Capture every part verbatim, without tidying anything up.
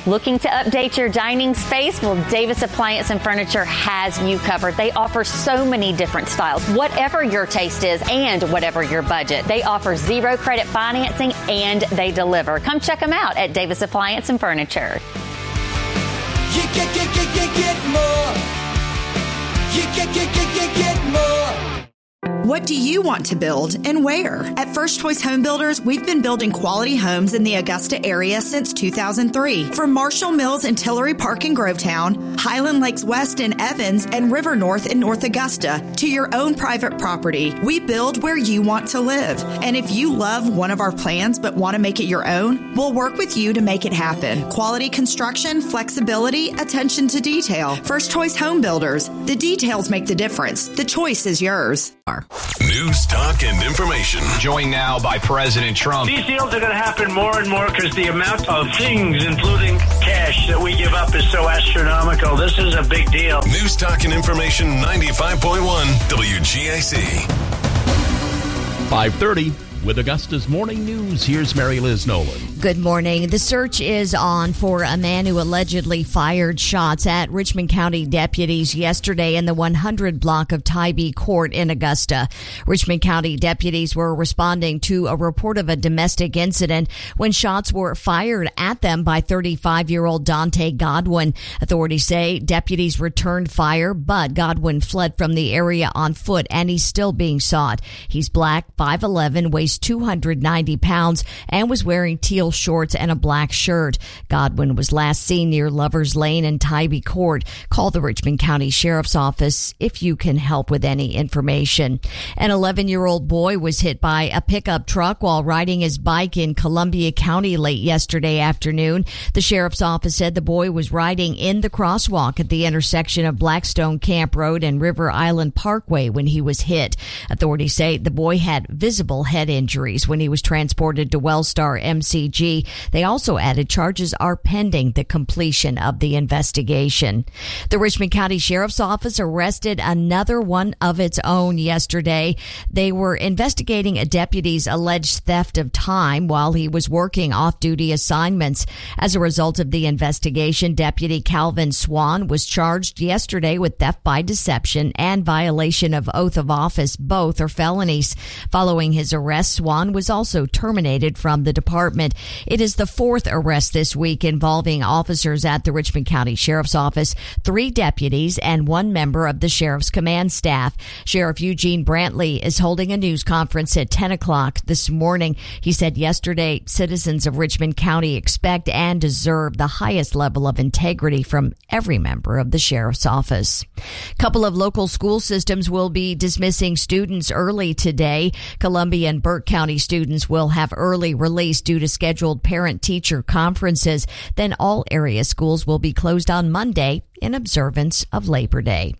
Looking to update your dining space? Well, Davis Appliance and Furniture has you covered. They offer so many different styles, whatever your taste is and whatever your budget. They offer zero credit financing and they deliver. Come check them out at Davis Appliance and Furniture. You get, get, get, get, get more. You get, get, get, get, get more. What do you want to build and where? At First Choice Home Builders, we've been building quality homes in the Augusta area since two thousand three. From Marshall Mills and Tillery Park in Grovetown, Highland Lakes West in Evans, and River North in North Augusta, to your own private property, we build where you want to live. And if you love one of our plans but want to make it your own, we'll work with you to make it happen. Quality construction, flexibility, attention to detail. First Choice Home Builders. The details make the difference. The choice is yours. News, talk, and information. Joined now by President Trump. These deals are going to happen more and more because the amount of things, including cash, that we give up is so astronomical. This is a big deal. News, talk, and information ninety-five point one W G A C. five thirty with Augusta's Morning News. Here's Mary Liz Nolan. Good morning. The search is on for a man who allegedly fired shots at Richmond County deputies yesterday in the one hundred block of Tybee Court in Augusta. Richmond County deputies were responding to a report of a domestic incident when shots were fired at them by thirty-five-year-old Dante Godwin. Authorities say deputies returned fire, but Godwin fled from the area on foot and he's still being sought. He's black, five eleven, weighs two hundred ninety pounds, and was wearing teal shorts and a black shirt. Godwin was last seen near Lovers Lane and Tybee Court. Call the Richmond County Sheriff's Office if you can help with any information. An eleven-year-old boy was hit by a pickup truck while riding his bike in Columbia County late yesterday afternoon. The Sheriff's Office said the boy was riding in the crosswalk at the intersection of Blackstone Camp Road and River Island Parkway when he was hit. Authorities say the boy had visible head injuries when he was transported to Wellstar M C G. They also added charges are pending the completion of the investigation. The Richmond County Sheriff's Office arrested another one of its own yesterday. They were investigating a deputy's alleged theft of time while he was working off-duty assignments. As a result of the investigation, Deputy Calvin Swan was charged yesterday with theft by deception and violation of oath of office. Both are felonies. Following his arrest, Swan was also terminated from the department. It is the fourth arrest this week involving officers at the Richmond County Sheriff's Office, three deputies and one member of the Sheriff's command staff. Sheriff Eugene Brantley is holding a news conference at ten o'clock this morning. He said yesterday, citizens of Richmond County expect and deserve the highest level of integrity from every member of the Sheriff's Office. A couple of local school systems will be dismissing students early today. Columbia and Burke County students will have early release due to scheduled parent-teacher conferences. Then all area schools will be closed on Monday in observance of Labor Day.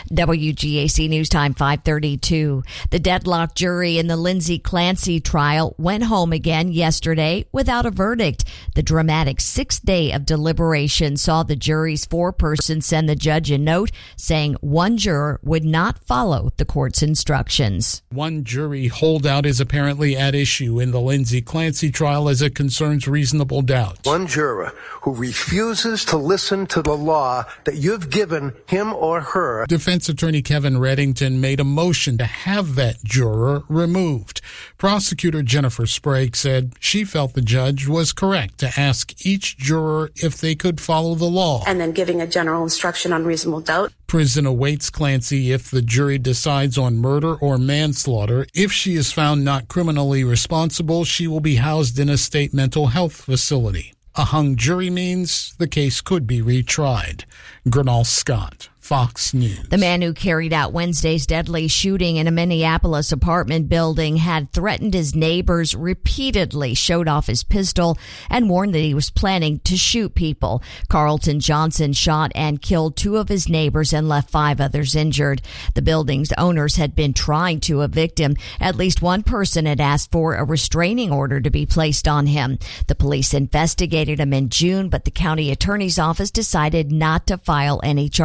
W G A C News Time five thirty-two. The deadlocked jury in the Lindsay Clancy trial went home again yesterday without a verdict. The dramatic sixth day of deliberation saw the jury's four-person send the judge a note saying one juror would not follow the court's instructions. One jury holdout is apparently at issue in the Lindsay Clancy trial as it concerns reasonable doubt. One juror who refuses to listen to the law that you've given him or her. Defense attorney Kevin Reddington made a motion to have that juror removed. Prosecutor Jennifer Sprague said she felt the judge was correct to ask each juror if they could follow the law. And then giving a general instruction on reasonable doubt. Prison awaits Clancy if the jury decides on murder or manslaughter. If she is found not criminally responsible, she will be housed in a state mental health facility. A hung jury means the case could be retried. Gernal Scott, Fox News. The man who carried out Wednesday's deadly shooting in a Minneapolis apartment building had threatened his neighbors repeatedly, showed off his pistol, and warned that he was planning to shoot people. Carlton Johnson shot and killed two of his neighbors and left five others injured. The building's owners had been trying to evict him. At least one person had asked for a restraining order to be placed on him. The police investigated him in June, but the county attorney's office decided not to file any charges.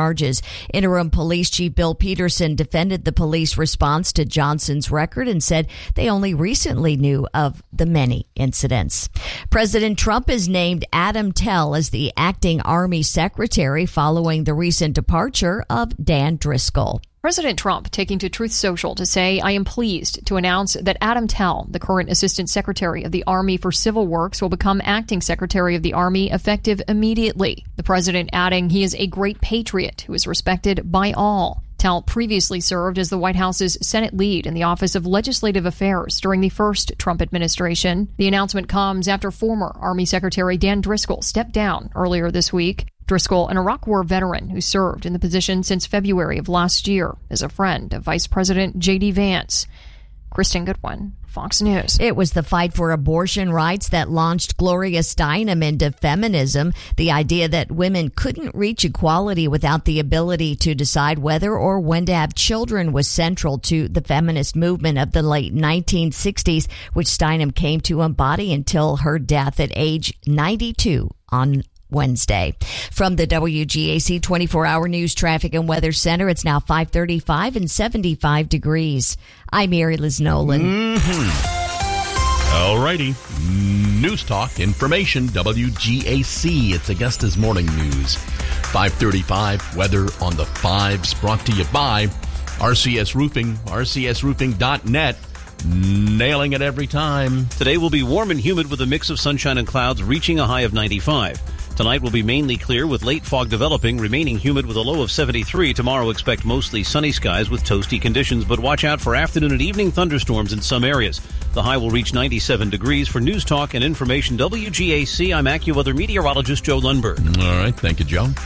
Interim Police Chief Bill Peterson defended the police response to Johnson's record and said they only recently knew of the many incidents. President Trump has named Adam Tell as the acting Army Secretary following the recent departure of Dan Driscoll. President Trump taking to Truth Social to say, I am pleased to announce that Adam Tell, the current Assistant Secretary of the Army for Civil Works, will become Acting Secretary of the Army effective immediately. The president adding he is a great patriot who is respected by all. Tell previously served as the White House's Senate lead in the Office of Legislative Affairs during the first Trump administration. The announcement comes after former Army Secretary Dan Driscoll stepped down earlier this week. Driscoll, an Iraq War veteran who served in the position since February of last year, is a friend of Vice President J D Vance. Kristen Goodwin, Fox News. It was the fight for abortion rights that launched Gloria Steinem into feminism. The idea that women couldn't reach equality without the ability to decide whether or when to have children was central to the feminist movement of the late nineteen sixties, which Steinem came to embody until her death at age ninety-two on Wednesday. From the W G A C twenty-four hour News Traffic and Weather Center, it's now five thirty-five and seventy-five degrees. I'm Mary Liz Nolan. Mm-hmm. All righty. News Talk, information, W G A C. It's Augusta's Morning News. five thirty-five, weather on the fives, brought to you by R C S Roofing, R C S roofing dot net. Nailing it every time. Today will be warm and humid with a mix of sunshine and clouds, reaching a high of ninety-five. Tonight will be mainly clear with late fog developing, remaining humid with a low of seventy-three. Tomorrow expect mostly sunny skies with toasty conditions, but watch out for afternoon and evening thunderstorms in some areas. The high will reach ninety-seven degrees. For News Talk and Information W G A C, I'm AccuWeather meteorologist Joe Lundberg. All right, thank you, Joe.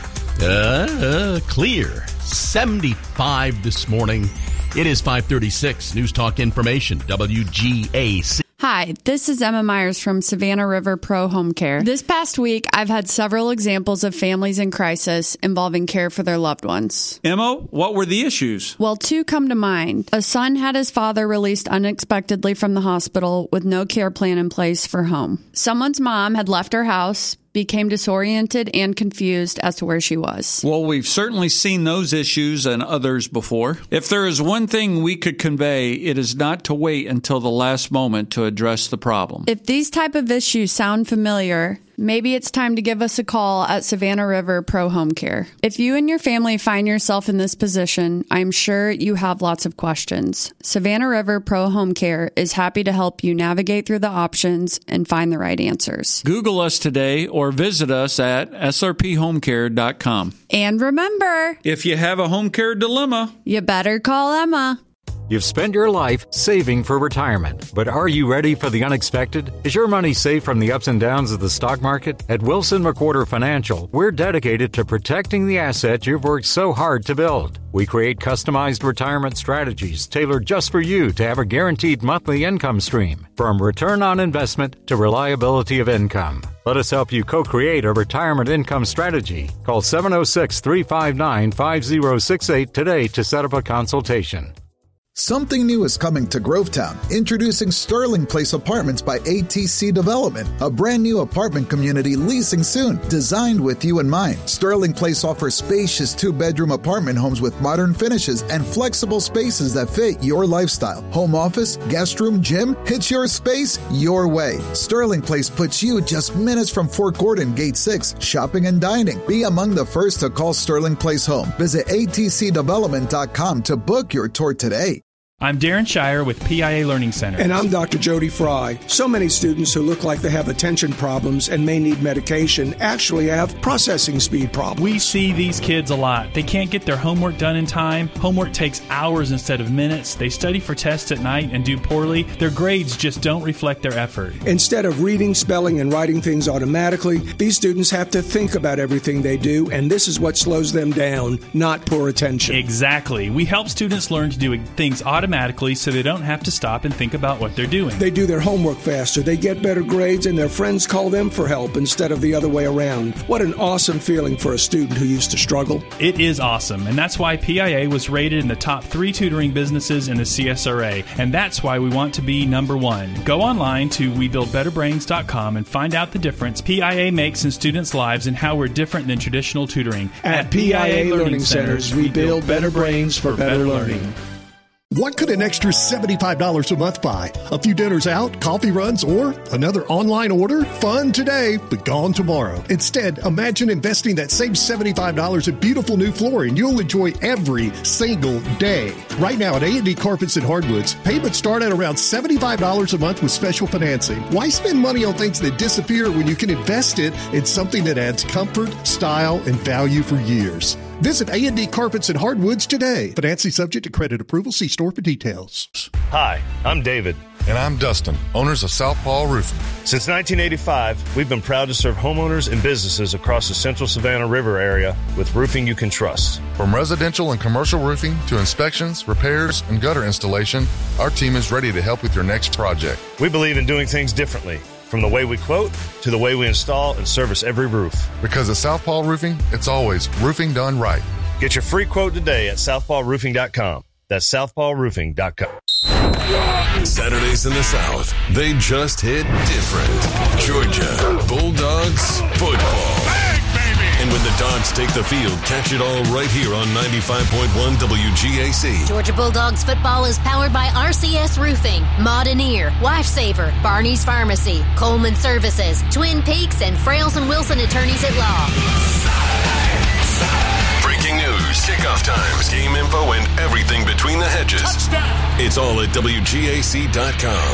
Uh, uh, clear. seventy-five this morning. It is five thirty-six. News Talk Information, W G A C. Hi, this is Emma Myers from Savannah River Pro Home Care. This past week, I've had several examples of families in crisis involving care for their loved ones. Emma, what were the issues? Well, two come to mind. A son had his father released unexpectedly from the hospital with no care plan in place for home. Someone's mom had left her house, became disoriented and confused as to where she was. Well, we've certainly seen those issues and others before. If there is one thing we could convey, it is not to wait until the last moment to address the problem. If these type of issues sound familiar, maybe it's time to give us a call at Savannah River Pro Home Care. If you and your family find yourself in this position, I'm sure you have lots of questions. Savannah River Pro Home Care is happy to help you navigate through the options and find the right answers. Google us today or visit us at S R P home care dot com. And remember, if you have a home care dilemma, you better call Emma. You've spent your life saving for retirement, but are you ready for the unexpected? Is your money safe from the ups and downs of the stock market? At Wilson McWhorter Financial, we're dedicated to protecting the asset you've worked so hard to build. We create customized retirement strategies tailored just for you to have a guaranteed monthly income stream, from return on investment to reliability of income. Let us help you co-create a retirement income strategy. Call seven oh six, three five nine, five oh six eight today to set up a consultation. Something new is coming to Grovetown. Introducing Sterling Place Apartments by A T C Development, a brand new apartment community leasing soon, designed with you in mind. Sterling Place offers spacious two-bedroom apartment homes with modern finishes and flexible spaces that fit your lifestyle. Home office, guest room, gym, it's your space, your way. Sterling Place puts you just minutes from Fort Gordon, Gate six, shopping and dining. Be among the first to call Sterling Place home. Visit A T C development dot com to book your tour today. I'm Darren Shire with P I A Learning Center. And I'm Doctor Jody Fry. So many students who look like they have attention problems and may need medication actually have processing speed problems. We see these kids a lot. They can't get their homework done in time. Homework takes hours instead of minutes. They study for tests at night and do poorly. Their grades just don't reflect their effort. Instead of reading, spelling, and writing things automatically, these students have to think about everything they do, and this is what slows them down, not poor attention. Exactly. We help students learn to do things automatically automatically so they don't have to stop and think about what they're doing. They do their homework faster, they get better grades, and their friends call them for help instead of the other way around. What an awesome feeling for a student who used to struggle. It is awesome, and that's why P I A was rated in the top three tutoring businesses in the C S R A, and that's why we want to be number one. Go online to we build better brains dot com and find out the difference P I A makes in students' lives and how we're different than traditional tutoring. At, At P I A Learning Centers, we build better brains for better learning. What could an extra seventy-five dollars a month buy? A few dinners out, coffee runs, or another online order? Fun today, but gone tomorrow. Instead, imagine investing that same seventy-five dollars in beautiful new flooring you'll enjoy every single day. Right now at A and D Carpets and Hardwoods, payments start at around seventy-five dollars a month with special financing. Why spend money on things that disappear when you can invest it in something that adds comfort, style, and value for years? Visit A and D Carpets and Hardwoods today. Financing subject to credit approval. See store for details. Hi, I'm David. And I'm Dustin, owners of Southpaw Roofing. Since nineteen eighty-five, we've been proud to serve homeowners and businesses across the central Savannah River area with roofing you can trust. From residential and commercial roofing to inspections, repairs, and gutter installation, our team is ready to help with your next project. We believe in doing things differently, from the way we quote to the way we install and service every roof. Because at Southpaw Roofing, it's always roofing done right. Get your free quote today at southpaw roofing dot com. That's southpaw roofing dot com. Saturdays in the South, they just hit different. Georgia Bulldogs football. And when the Dogs take the field, catch it all right here on ninety-five point one W G A C. Georgia Bulldogs football is powered by R C S Roofing, Modenier, Lifesaver, Barney's Pharmacy, Coleman Services, Twin Peaks, and Frails and Wilson Attorneys at Law. Breaking news, kickoff times, game info, and everything between the hedges. Touchdown. It's all at W G A C dot com.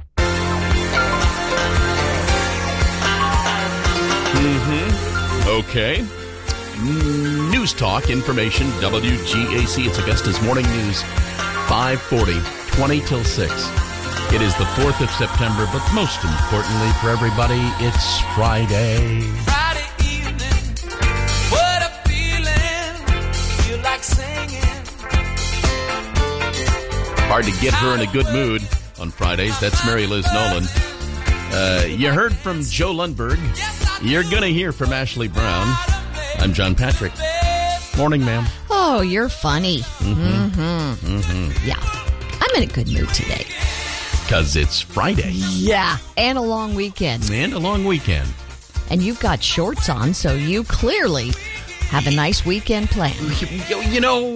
Mm-hmm. Okay. News Talk, information, W G A C. It's Augusta's Morning News, five forty, twenty till six. It is the fourth of September, but most importantly for everybody, it's Friday. Friday evening, what a feeling, feel like singing. Hard to get her in a good mood on Fridays. That's Mary Liz Nolan. Uh, you heard from Joe Lundberg. You're going to hear from Ashley Brown. I'm John Patrick. Morning, ma'am. Oh, you're funny. Mm-hmm. Mm-hmm. Mm-hmm. Yeah. I'm in a good mood today. Because it's Friday. Yeah. And a long weekend. And a long weekend. And you've got shorts on, so you clearly have a nice weekend planned. You, you know,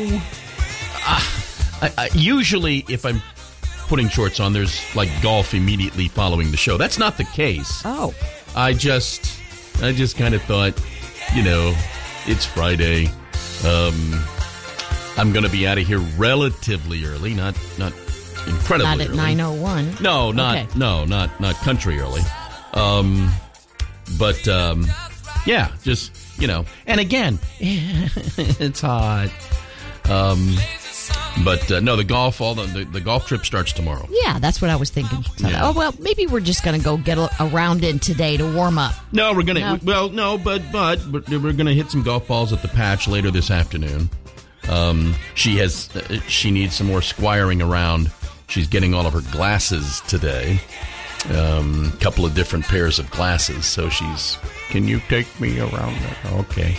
uh, I, I, usually if I'm putting shorts on, there's like golf immediately following the show. That's not the case. Oh. I just, I just kind of thought, you know, it's Friday. Um, I'm going to be out of here relatively early, not not incredibly not at early. nine oh one. No, not okay. no, not not country early. Um, but um, yeah, just you know, and again, it's hot. Um. But, uh, no, the golf, all the, the the golf trip starts tomorrow. Yeah, that's what I was thinking. So, Yeah. Oh, well, maybe we're just going to go get a, a round in today to warm up. No, we're going to, No. well, no, but, but, but we're going to hit some golf balls at the patch later this afternoon. Um, she has, uh, she needs some more squiring around. She's getting all of her glasses today. Um, couple of different pairs of glasses. So she's, can you take me around that? Okay.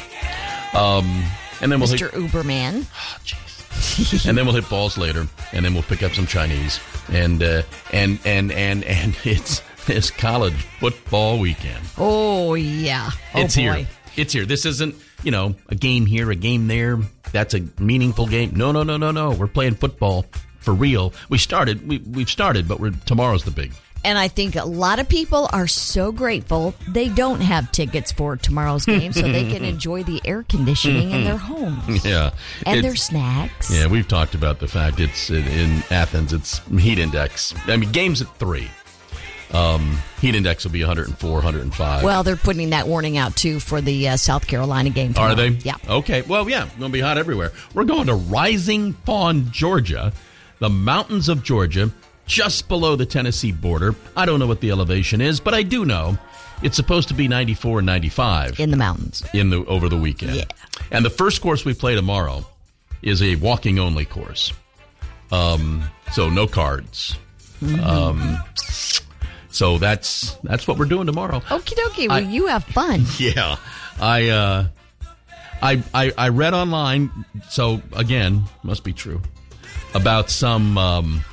Um, and then we'll Mister hit, Uberman. Oh, jeez. And then we'll hit balls later, and then we'll pick up some Chinese, and uh, and and and and it's it's college football weekend. Oh yeah, oh, it's boy. here. It's here. This isn't you know a game here, a game there. That's a meaningful game. No, no, no, no, no. We're playing football for real. We started. We we've started, but we're tomorrow's the big. And I think a lot of people are so grateful they don't have tickets for tomorrow's game so they can enjoy the air conditioning in their homes. Yeah. And It's- their snacks. Yeah, we've talked about the fact it's in, in Athens, it's heat index. I mean, game's at three. Um, heat index will be one oh four, one oh five. Well, they're putting that warning out, too, for the uh, South Carolina game tomorrow. Are they? Yeah. Okay. Well, yeah, it's going to be hot everywhere. We're going to Rising Fawn, Georgia, the mountains of Georgia, just below the Tennessee border. I don't know what the elevation is, but I do know it's supposed to be ninety-four and ninety-five. In the mountains. In the over the weekend. Yeah. And the first course we play tomorrow is a walking-only course. Um, so no cards. Mm-hmm. Um, so that's that's what we're doing tomorrow. Okie dokie. Well, I- you have fun. Yeah, I, uh, I I I read online. So again, must be true about some um,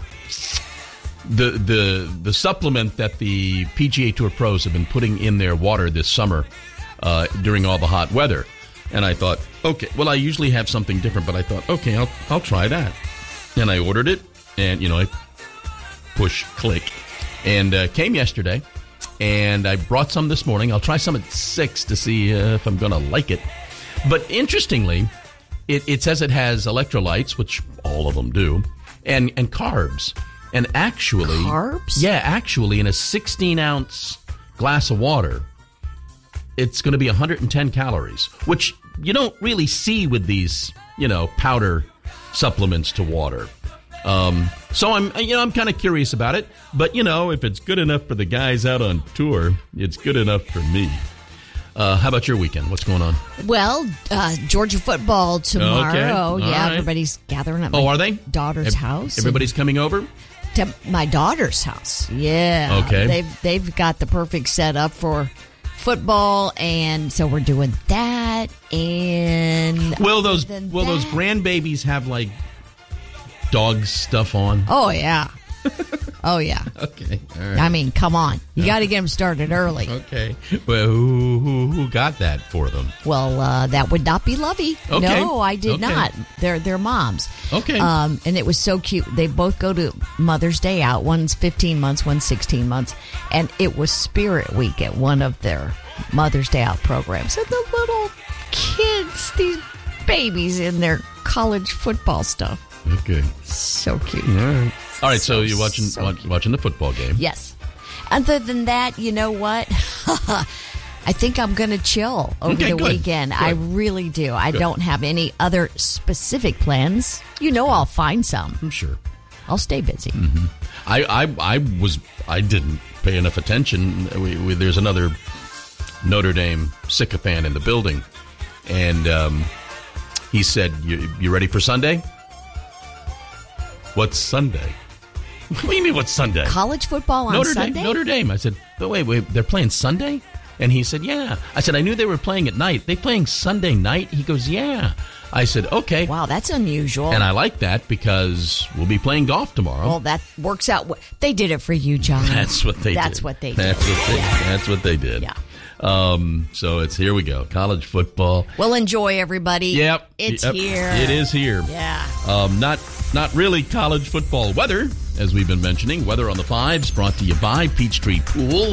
the the the supplement that the P G A Tour pros have been putting in their water this summer uh, during all the hot weather. And I thought, okay, well, I usually have something different, but I thought, okay, I'll I'll try that. And I ordered it, and you know, I push click, and uh, came yesterday. And I brought some this morning. I'll try some at six to see uh, if I'm going to like it. But interestingly, it, it says it has electrolytes, which all of them do, and, and carbs. And actually... Carbs? Yeah, actually, in a sixteen-ounce glass of water, it's going to be one hundred ten calories, which you don't really see with these, you know, powder supplements to water. Um, so I'm, you know, I'm kind of curious about it, but you know, if it's good enough for the guys out on tour, it's good enough for me. Uh, how about your weekend? What's going on? Well, uh, Georgia football tomorrow. Okay. All Yeah, right. everybody's gathering at my Oh, are they? daughter's Ev- house. Everybody's coming over? To my daughter's house. Yeah. Okay. They've they've got the perfect setup for football, and so we're doing that. And Will those other than will those that- grandbabies have like dog stuff on? Oh yeah. Oh yeah. Okay. All right. I mean, come on. You got to get them started early. Okay. Well, who, who who got that for them? Well, uh, that would not be Lovey. Okay. No, I did Okay. not. They're they're moms. Okay. Um, and it was so cute. They both go to Mother's Day out. One's fifteen months, one's sixteen months, and it was Spirit Week at one of their Mother's Day out programs. And the little kids, these babies in their college football stuff. Okay. So cute. All right. All right. So, So, you're watching so watch, watching the football game. Yes. Other than that, you know what? I think I'm going to chill over Okay, the good. weekend. Good. I really do. I Good. don't have any other specific plans. You know, I'll find some. I'm sure. I'll stay busy. Mm-hmm. I, I I was I didn't pay enough attention. We, we, there's another Notre Dame sycophant in the building, and um, he said, "You you ready for Sunday?" What's Sunday? What do you mean, what's Sunday? College football on Notre Sunday? Dame. Notre Dame. I said, but wait, wait, they're playing Sunday? And he said, yeah. I said, I knew they were playing at night. They playing Sunday night? He goes, yeah. I said, okay. Wow, that's unusual. And I like that because we'll be playing golf tomorrow. Well, that works out. w- They did it for you, John. That's what they That's did. what they did. That's what they, that's what they did. Yeah. Um, so it's here we go. College football. Well, enjoy, everybody. Yep. It's Yep. here. It is here. Yeah. Um, not not really college football weather, as we've been mentioning. Weather on the Fives brought to you by Peachtree Pool,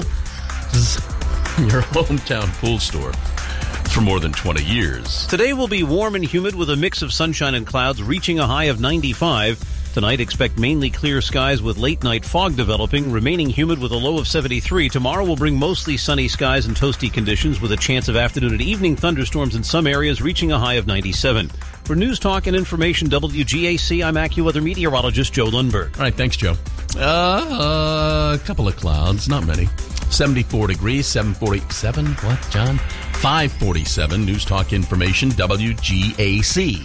your hometown pool store for more than twenty years. Today will be warm and humid with a mix of sunshine and clouds reaching a high of ninety-five. Tonight, expect mainly clear skies with late-night fog developing, remaining humid with a low of seventy-three. Tomorrow will bring mostly sunny skies and toasty conditions with a chance of afternoon and evening thunderstorms in some areas reaching a high of ninety-seven. For News Talk and Information W G A C, I'm AccuWeather meteorologist Joe Lundberg. All right, thanks, Joe. Uh, a couple of clouds, not many. seventy-four degrees, seven forty-seven. What, John? five forty-seven. News Talk Information W G A C.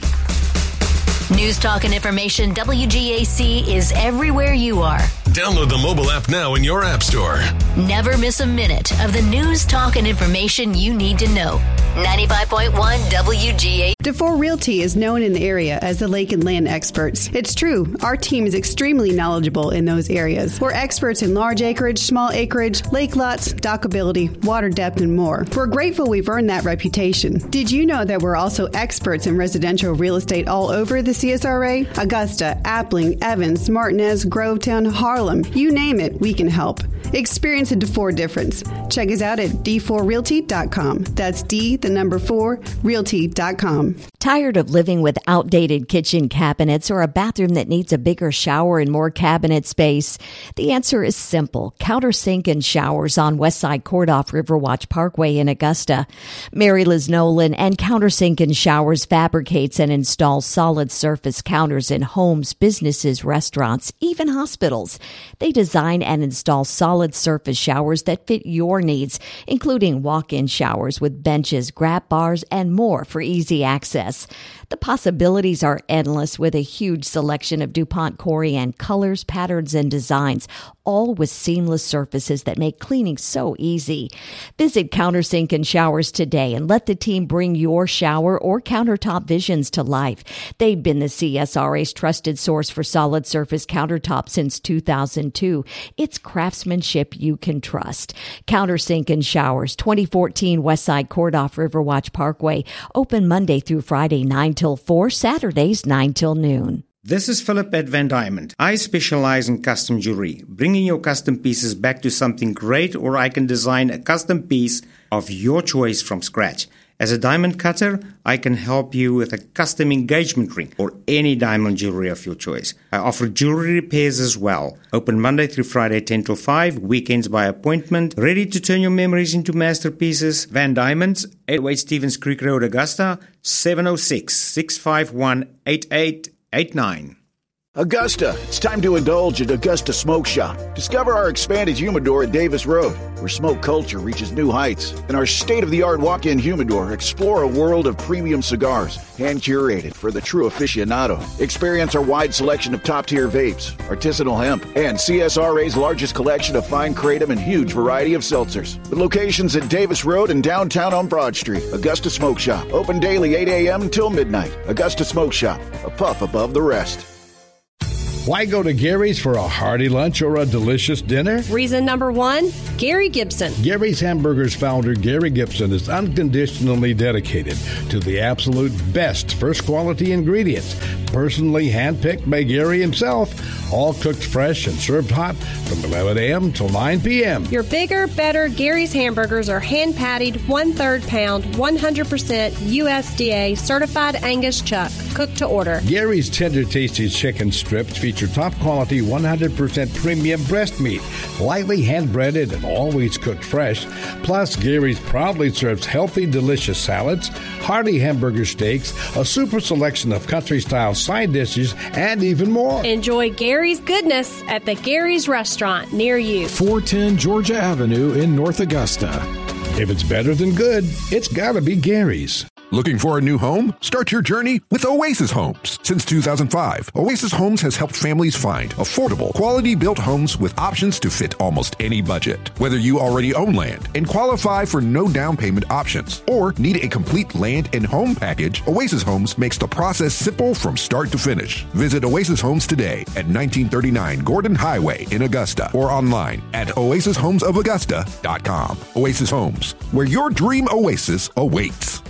News Talk and Information W G A C is everywhere you are. Download the mobile app now in your app store. Never miss a minute of the news, talk, and information you need to know. ninety-five point one W G A. DeFore Realty is known in the area as the lake and land experts. It's true. Our team is extremely knowledgeable in those areas. We're experts in large acreage, small acreage, lake lots, dockability, water depth, and more. We're grateful we've earned that reputation. Did you know that we're also experts in residential real estate all over the C S R A? Augusta, Appling, Evans, Martinez, Grovetown, Harlem. You name it, we can help. Experience a DeFore difference. Check us out at d four realty dot com. That's D, the number four, realty dot com. Tired of living with outdated kitchen cabinets or a bathroom that needs a bigger shower and more cabinet space? The answer is simple. Countersink and Showers on Westside Court off Riverwatch Parkway in Augusta. Mary Liz Nolan and Countersink and Showers fabricates and installs solid surface counters in homes, businesses, restaurants, even hospitals. They design and install solid surface showers that fit your needs, including walk-in showers with benches, grab bars, and more for easy access. process. The possibilities are endless with a huge selection of DuPont Corian colors, patterns, and designs, all with seamless surfaces that make cleaning so easy. Visit Countersink and Showers today and let the team bring your shower or countertop visions to life. They've been the C S R A's trusted source for solid surface countertops since two thousand two. It's craftsmanship you can trust. Countersink and Showers, twenty fourteen Westside Court off Riverwatch Parkway. Open Monday through Friday, nine till four, Saturdays, nine till noon. This is Philip at Van Diamond. I specialize in custom jewelry, bringing your custom pieces back to something great, or I can design a custom piece of your choice from scratch. As a diamond cutter, I can help you with a custom engagement ring or any diamond jewelry of your choice. I offer jewelry repairs as well. Open Monday through Friday, ten till five, weekends by appointment. Ready to turn your memories into masterpieces? Van Diamonds, eight oh eight Stevens Creek Road, Augusta, seven oh six, six five one, eight eight eight nine. Augusta, it's time to indulge at Augusta Smoke Shop. Discover our expanded humidor at Davis Road, where smoke culture reaches new heights. And our state-of-the-art walk-in humidor, explore a world of premium cigars, hand-curated for the true aficionado. Experience our wide selection of top-tier vapes, artisanal hemp, and C S R A's largest collection of fine kratom and huge variety of seltzers. With locations at Davis Road and downtown on Broad Street, Augusta Smoke Shop, open daily eight a.m. until midnight. Augusta Smoke Shop, a puff above the rest. Why go to Gary's for a hearty lunch or a delicious dinner? Reason number one, Gary Gibson. Gary's Hamburgers founder Gary Gibson is unconditionally dedicated to the absolute best first quality ingredients, personally handpicked by Gary himself, all cooked fresh and served hot from eleven a.m. till nine p.m. Your bigger, better Gary's hamburgers are hand-patted, one-third pound, one hundred percent U S D A certified Angus chuck, cooked to order. Gary's tender, tasty chicken strips feature top-quality, one hundred percent premium breast meat, lightly hand-breaded and always cooked fresh. Plus, Gary's proudly serves healthy, delicious salads, hearty hamburger steaks, a super selection of country-style side dishes, and even more. Enjoy Gary's goodness at the Gary's Restaurant near you. four ten Georgia Avenue in North Augusta. If it's better than good, it's gotta be Gary's. Looking for a new home? Start your journey with Oasis Homes. Since two thousand five, Oasis Homes has helped families find affordable, quality-built homes with options to fit almost any budget. Whether you already own land and qualify for no down payment options or need a complete land and home package, Oasis Homes makes the process simple from start to finish. Visit Oasis Homes today at nineteen thirty-nine Gordon Highway in Augusta or online at oasis homes of augusta dot com. Oasis Homes, where your dream oasis awaits.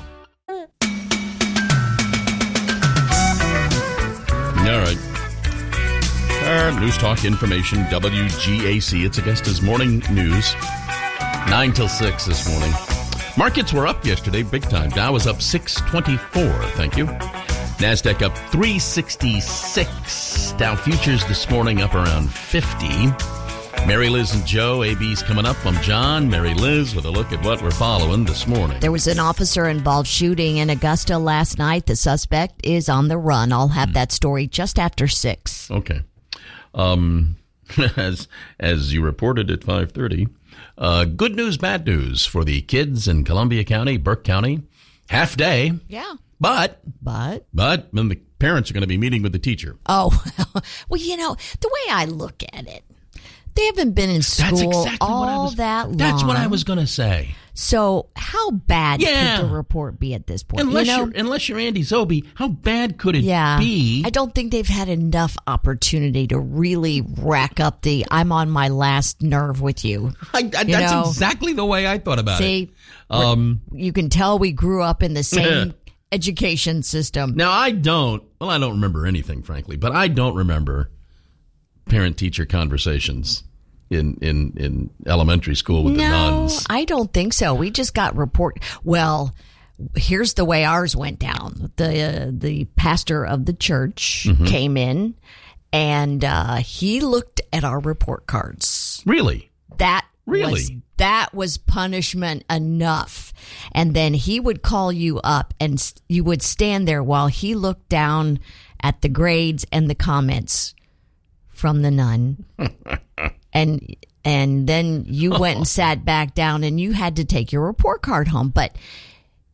All right. Our News Talk Information, W G A C. It's Augusta's Morning News. nine till six this morning. Markets were up yesterday, big time. Dow was up six twenty-four. Thank you. NASDAQ up three sixty-six. Dow futures this morning up around fifty. Mary Liz and Joe, A B's coming up. I'm John. Mary Liz with a look at what we're following this morning. There was an officer-involved shooting in Augusta last night. The suspect is on the run. I'll have that story just after six. Okay. Um, as as you reported at five thirty, uh, good news, bad news for the kids in Columbia County, Burke County. Half day. Yeah. But. But. But then the parents are going to be meeting with the teacher. Oh, well, you know, the way I look at it, they haven't been in school That's exactly all what I was, that long. That's what I was going to say. So how bad yeah. could the report be at this point? Unless, you know? you're, unless you're Andy Zobe, how bad could it yeah, be? I don't think they've had enough opportunity to really rack up the I'm on my last nerve with you. I, I, you that's know? exactly the way I thought about See, it. Um, you can tell we grew up in the same education system. Now, I don't, well, I don't remember anything, frankly, but I don't remember parent-teacher conversations in, in, in elementary school with no, the nuns. I don't think so. We just got report. Well, here's the way ours went down. The uh, the pastor of the church mm-hmm. came in, and uh, he looked at our report cards. Really? That really was, that was punishment enough. And then he would call you up, and you would stand there while he looked down at the grades and the comments from the nun. And and then you went and sat back down, and you had to take your report card home. But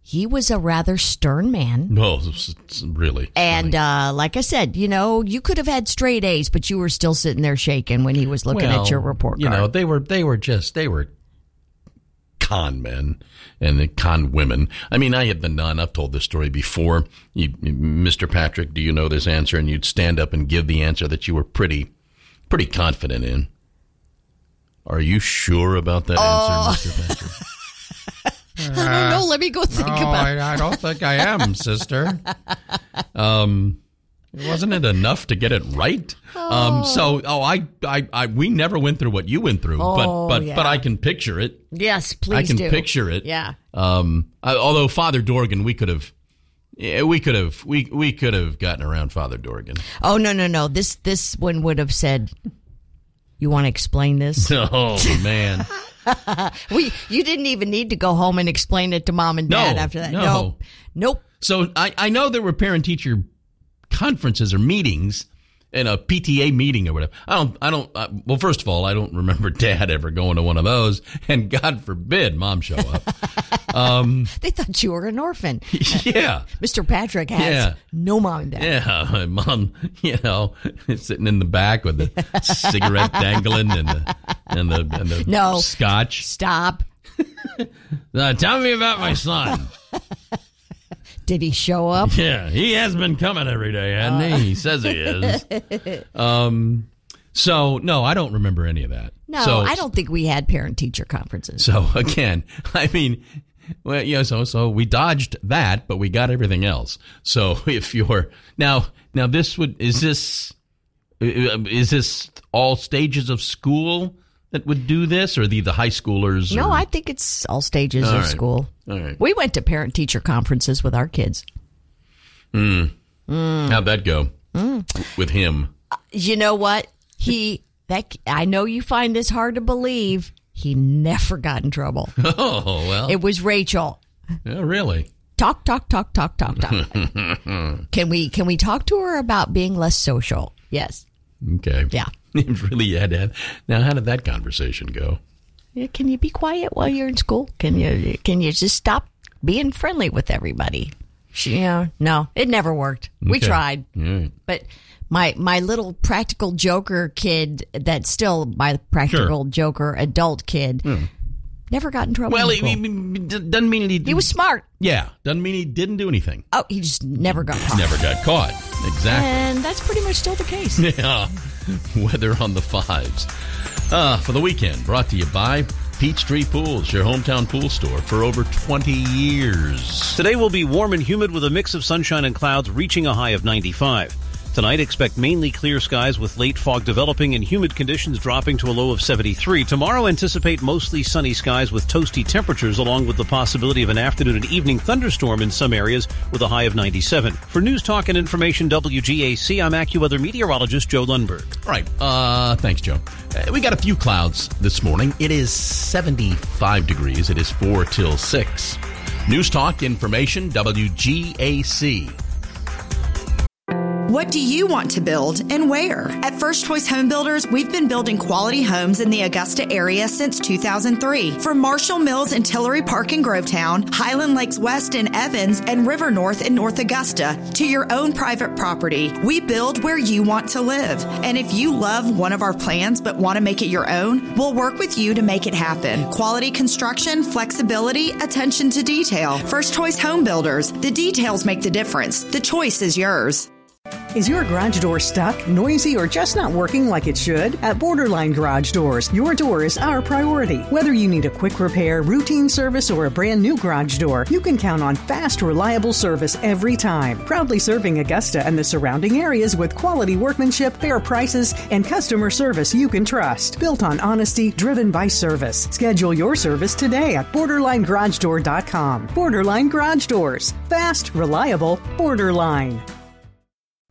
he was a rather stern man. No, really. And uh, like I said, you know, you could have had straight A's, but you were still sitting there shaking when he was looking well, at your report card. You know, they were they were just they were con men and the con women. I mean, I have been on. I've told this story before. You, Mister Patrick, do you know this answer? And you'd stand up and give the answer that you were pretty, pretty confident in. Are you sure about that oh. answer, Mister Patrick? I don't know. Let me go think no, about it. I, I don't think I am, sister. Um, wasn't it enough to get it right? Oh. Um, so, oh, I, I, I, we never went through what you went through, Oh, but, but, yeah. but I can picture it. Yes, please I can do. picture it. Yeah. Um, I, although Father Dorgan, we could have, yeah, we could have, we, we could have gotten around Father Dorgan. Oh, no, no, no. This, this one would have said, you want to explain this? Oh, man. we, you didn't even need to go home and explain it to mom and dad No, after that. no. Nope. Nope. So I, I know there were parent-teacher conferences or meetings in a P T A meeting or whatever. I don't, I don't, uh, well, first of all, I don't remember Dad ever going to one of those, and God forbid Mom show up. Um, they thought you were an orphan. Yeah. Mister Patrick has Yeah. no mom and dad. Yeah, my mom, you know, sitting in the back with the cigarette dangling and the, and the, and the No. scotch. Stop. Uh, tell me about my son. Did he show up? Yeah, he has been coming every day, hasn't Uh. he? He says he is. Um, so, no, I don't remember any of that. No, so, I don't think we had parent-teacher conferences. So, again, I mean, well, yeah, so so we dodged that, but we got everything else. So, if you're now, now this would is this is this all stages of school that would do this, or the the high schoolers? No, or? I think it's all stages All of right. school. All right. We went to parent-teacher conferences with our kids. Mm. Mm. How'd that go Mm. with him? You know what? He that I know you find this hard to believe. He never got in trouble. Oh well, It was Rachel. yeah, really. Talk, talk, talk, talk, talk, talk. Can we can we talk to her about being less social? Yes. Okay. Yeah. It really had had. Now, how did that conversation go? Yeah, can you be quiet while you're in school? Can you can you just stop being friendly with everybody? She, yeah, no, it never worked. We Okay. tried, Yeah. but my my little practical joker kid, that's still my practical Sure. joker adult kid, Hmm. never got in trouble. Well, in it, school. it doesn't mean he. He was smart. Yeah, doesn't mean he didn't do anything. Oh, he just never got caught. Never got caught. Exactly. And that's pretty much still the case. Yeah. Weather on the fives. Uh, for the weekend, brought to you by Peachtree Pools, your hometown pool store for over twenty years. Today will be warm and humid with a mix of sunshine and clouds reaching a high of ninety-five. Tonight, expect mainly clear skies with late fog developing and humid conditions dropping to a low of seventy-three. Tomorrow, anticipate mostly sunny skies with toasty temperatures along with the possibility of an afternoon and evening thunderstorm in some areas with a high of ninety-seven. For News Talk and Information W G A C, I'm AccuWeather meteorologist Joe Lundberg. All right. Uh, thanks, Joe. Uh, we got a few clouds this morning. It is seventy-five degrees. It is four till six. News Talk, Information, W G A C. What do you want to build and where? At First Choice Home Builders, we've been building quality homes in the Augusta area since two thousand three. From Marshall Mills and Tillery Park in Grovetown, Highland Lakes West in Evans, and River North in North Augusta, to your own private property, we build where you want to live. And if you love one of our plans but want to make it your own, we'll work with you to make it happen. Quality construction, flexibility, attention to detail. First Choice Home Builders. The details make the difference. The choice is yours. Is your garage door stuck, noisy, or just not working like it should? At Borderline Garage Doors, your door is our priority. Whether you need a quick repair, routine service, or a brand new garage door, you can count on fast, reliable service every time. Proudly serving Augusta and the surrounding areas with quality workmanship, fair prices, and customer service you can trust. Built on honesty, driven by service. Schedule your service today at borderline garage door dot com. Borderline Garage Doors. Fast, reliable, Borderline.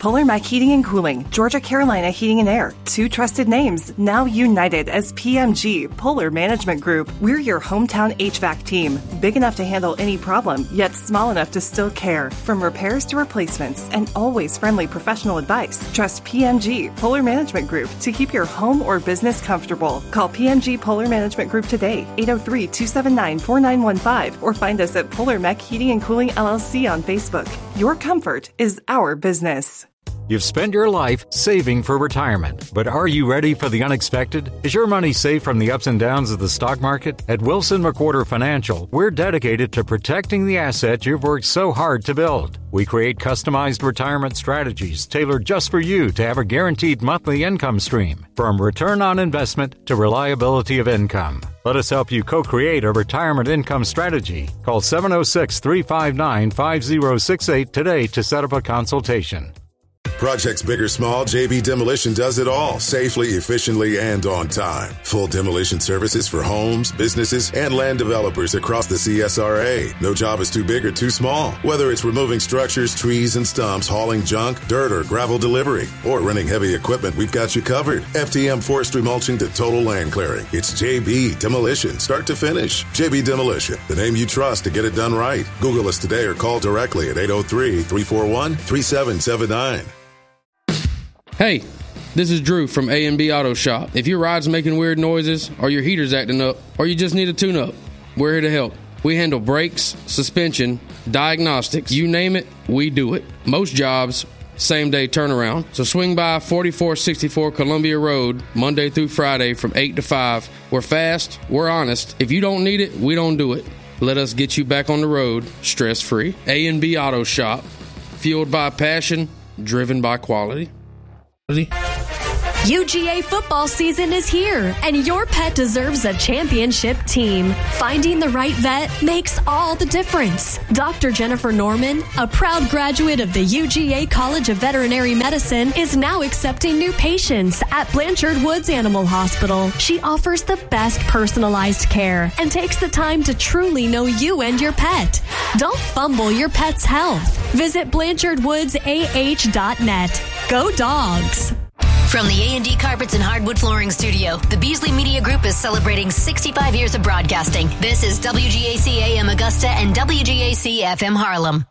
Polar Mech Heating and Cooling, Georgia Carolina Heating and Air, two trusted names, now united as P M G, Polar Management Group. We're your hometown H V A C team, big enough to handle any problem, yet small enough to still care. From repairs to replacements, and always friendly professional advice. Trust P M G, Polar Management Group, to keep your home or business comfortable. Call P M G Polar Management Group today, eight oh three, two seven nine, four nine one five, or find us at Polar Mech Heating and Cooling L L C on Facebook. Your comfort is our business. You've spent your life saving for retirement, but are you ready for the unexpected? Is your money safe from the ups and downs of the stock market? At Wilson McWhorter Financial, we're dedicated to protecting the assets you've worked so hard to build. We create customized retirement strategies tailored just for you to have a guaranteed monthly income stream, from return on investment to reliability of income. Let us help you co-create a retirement income strategy. Call seven oh six, three five nine, five oh six eight today to set up a consultation. Projects big or small, J B Demolition does it all, safely, efficiently, and on time. Full demolition services for homes, businesses, and land developers across the C S R A. No job is too big or too small. Whether it's removing structures, trees, and stumps, hauling junk, dirt, or gravel delivery, or renting heavy equipment, we've got you covered. F T M forestry mulching to total land clearing. It's J B Demolition, start to finish. J B Demolition, the name you trust to get it done right. Google us today or call directly at eight oh three, three four one, three seven seven nine. Hey, this is Drew from A and B Auto Shop. If your ride's making weird noises, or your heater's acting up, or you just need a tune-up, we're here to help. We handle brakes, suspension, diagnostics, you name it, we do it. Most jobs, same-day turnaround. So swing by forty-four sixty-four Columbia Road, Monday through Friday from eight to five. We're fast, we're honest. If you don't need it, we don't do it. Let us get you back on the road, stress-free. A and B Auto Shop, fueled by passion, driven by quality. U G A football season is here, and your pet deserves a championship team. Finding the right vet makes all the difference. Doctor Jennifer Norman, a proud graduate of the U G A College of Veterinary Medicine, is now accepting new patients at Blanchard Woods Animal Hospital. She offers the best personalized care and takes the time to truly know you and your pet. Don't fumble your pet's health. Visit blanchard woods a h dot net. Go Dogs! From the A and D Carpets and Hardwood Flooring Studio, the Beasley Media Group is celebrating sixty-five years of broadcasting. This is W G A C A M Augusta and W G A C F M Harlem.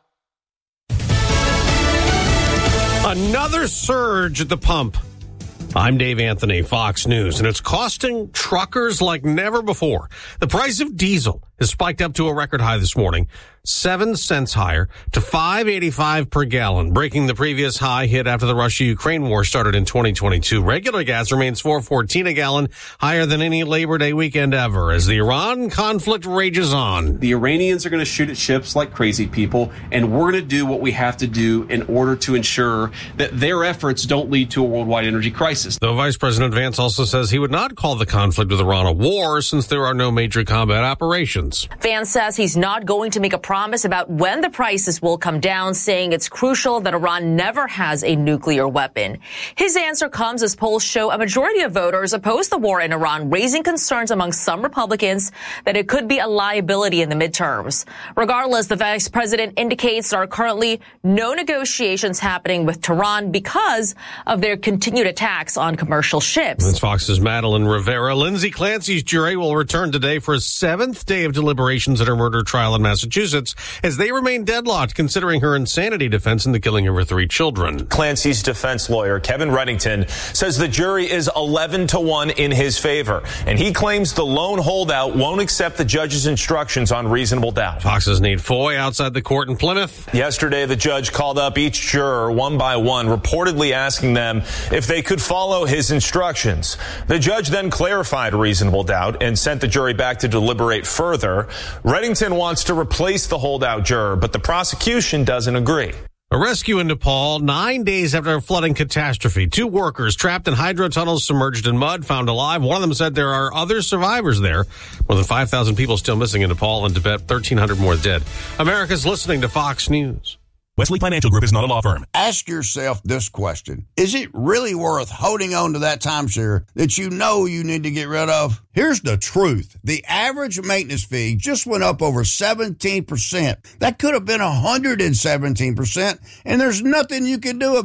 Another surge at the pump. I'm Dave Anthony, Fox News, and it's costing truckers like never before. The price of diesel has spiked up to a record high this morning, seven cents higher to five eighty-five per gallon, breaking the previous high hit after the Russia-Ukraine war started in twenty twenty-two. Regular gas remains four fourteen a gallon, higher than any Labor Day weekend ever, as the Iran conflict rages on. The Iranians are going to shoot at ships like crazy people, and we're going to do what we have to do in order to ensure that their efforts don't lead to a worldwide energy crisis. Though Vice President Vance also says he would not call the conflict with Iran a war, since there are no major combat operations. Vance says he's not going to make a promise about when the prices will come down, saying it's crucial that Iran never has a nuclear weapon. His answer comes as polls show a majority of voters oppose the war in Iran, raising concerns among some Republicans that it could be a liability in the midterms. Regardless, the vice president indicates there are currently no negotiations happening with Tehran because of their continued attacks on commercial ships. That's Fox's Madeline Rivera. Lindsay Clancy's jury will return today for a seventh day of deliberations at her murder trial in Massachusetts as they remain deadlocked, considering her insanity defense in the killing of her three children. Clancy's defense lawyer, Kevin Reddington, says the jury is eleven to one in his favor, and he claims the lone holdout won't accept the judge's instructions on reasonable doubt. Fox's Nate Foy outside the court in Plymouth. Yesterday, the judge called up each juror one by one, reportedly asking them if they could follow his instructions. The judge then clarified reasonable doubt and sent the jury back to deliberate further. Reddington wants to replace the holdout juror, but the prosecution doesn't agree. A rescue in Nepal nine days after a flooding catastrophe. Two workers trapped in hydro tunnels submerged in mud found alive. One of them said there are other survivors there. More than five thousand people still missing in Nepal and Tibet, thirteen hundred more dead. America's listening to Fox News. Wesley Financial Group is not a law firm. Ask yourself this question. Is it really worth holding on to that timeshare that you know you need to get rid of? Here's the truth. The average maintenance fee just went up over seventeen percent. That could have been one hundred seventeen percent, and there's nothing you can do about it.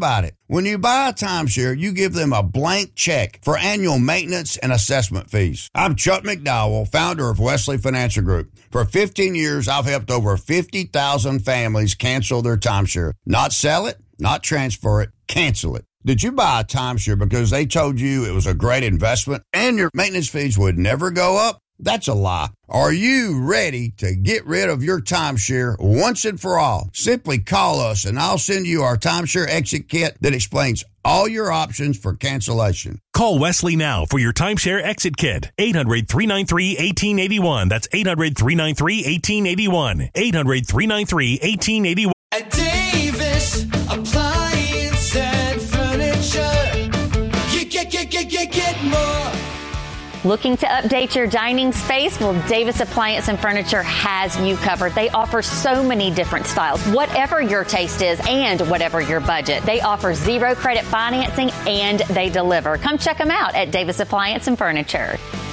When you buy a timeshare, you give them a blank check for annual maintenance and assessment fees. I'm Chuck McDowell, founder of Wesley Financial Group. For fifteen years, I've helped over fifty thousand families cancel their timeshare. Not sell it, not transfer it, cancel it. Did you buy a timeshare because they told you it was a great investment and your maintenance fees would never go up? That's a lie. Are you ready to get rid of your timeshare once and for all? Simply call us and I'll send you our timeshare exit kit that explains all your options for cancellation. Call Wesley now for your timeshare exit kit. eight hundred, three nine three, one eight eight one. That's eight hundred, three nine three, one eight eight one. eight hundred, three nine three, one eight eight one. At Davis Appliance and Furniture, you get, get, get, get, get more. Looking to update your dining space? Well, Davis Appliance and Furniture has you covered. They offer so many different styles, whatever your taste is and whatever your budget. They offer zero credit financing and they deliver. Come check them out at Davis Appliance and Furniture.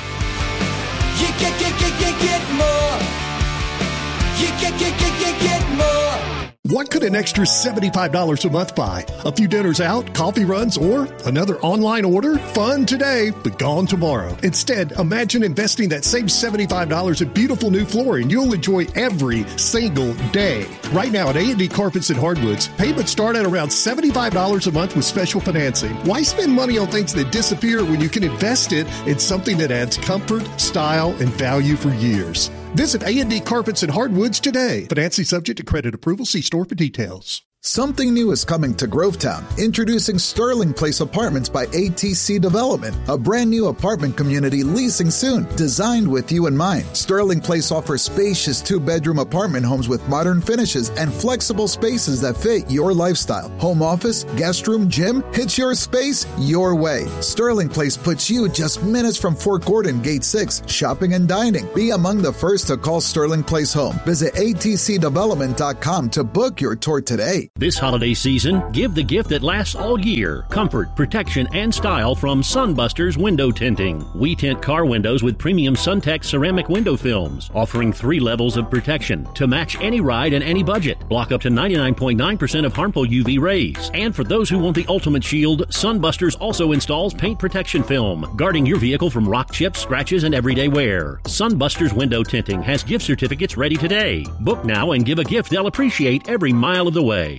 You get, get, get, get, get more. You get, get, get, get, get more. What could an extra seventy-five dollars a month buy? A few dinners out, coffee runs, or another online order? Fun today, but gone tomorrow. Instead, imagine investing that same seventy-five dollars in beautiful new flooring you'll enjoy every single day. Right now at A and D Carpets and Hardwoods, payments start at around seventy-five dollars a month with special financing. Why spend money on things that disappear when you can invest it in something that adds comfort, style, and value for years? Visit A and D Carpets and Hardwoods today. Financing subject to credit approval. See store for details. Something new is coming to Grovetown. Introducing Sterling Place Apartments by A T C Development, a brand new apartment community leasing soon, designed with you in mind. Sterling Place offers spacious two-bedroom apartment homes with modern finishes and flexible spaces that fit your lifestyle. Home office, guest room, gym, it's your space, your way. Sterling Place puts you just minutes from Fort Gordon, Gate six, shopping and dining. Be among the first to call Sterling Place home. Visit A T C development dot com to book your tour today. This holiday season, give the gift that lasts all year. Comfort, protection, and style from Sunbusters Window Tinting. We tint car windows with premium SunTech ceramic window films, offering three levels of protection to match any ride and any budget. Block up to ninety-nine point nine percent of harmful U V rays. And for those who want the ultimate shield, Sunbusters also installs paint protection film, guarding your vehicle from rock chips, scratches, and everyday wear. Sunbusters Window Tinting has gift certificates ready today. Book now and give a gift they'll appreciate every mile of the way.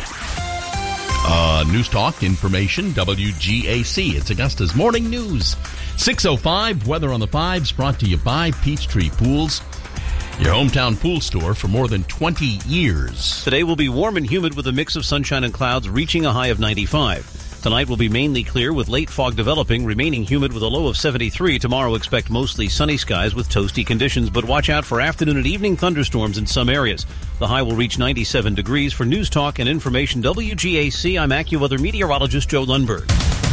Uh, News Talk, information, W G A C. It's Augusta's Morning News. six oh five, weather on the fives, brought to you by Peachtree Pools, your hometown pool store for more than twenty years. Today will be warm and humid with a mix of sunshine and clouds, reaching a high of ninety-five. Tonight will be mainly clear with late fog developing, remaining humid with a low of seventy-three. Tomorrow expect mostly sunny skies with toasty conditions, but watch out for afternoon and evening thunderstorms in some areas. The high will reach ninety-seven degrees. For News Talk and Information W G A C, I'm AccuWeather meteorologist Joe Lundberg.